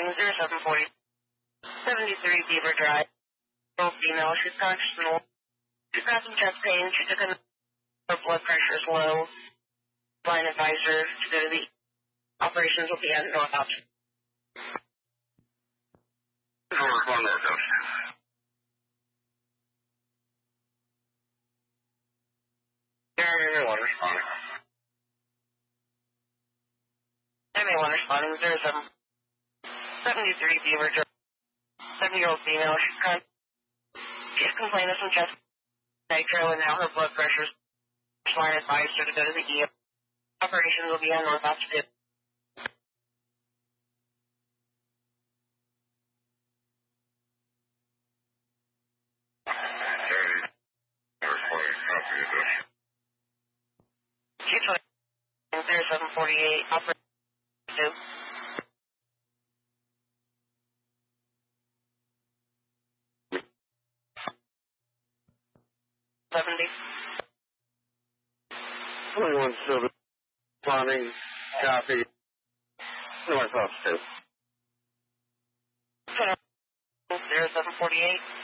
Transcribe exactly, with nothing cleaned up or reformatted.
responding zero seven forty, seventy-three Beaver Drive. Girl, female, she's conscious and she's got some chest pain. She took a her blood pressure is low. Line advisor to go to the operations will be at North Option. North one, North Option. Yeah, one responding. M A one responding zero seven, seventy-three Beaver Drive. Seven-year-old female, she's conscious. She's complaining of some chest nitro, and now her blood pressure is line advised her to go to the E R. Operations will be on North Option. She's zero seven forty-eight, operations two. seventy. twenty-one Silver, responding, copy, North Option. zero seven forty-eight.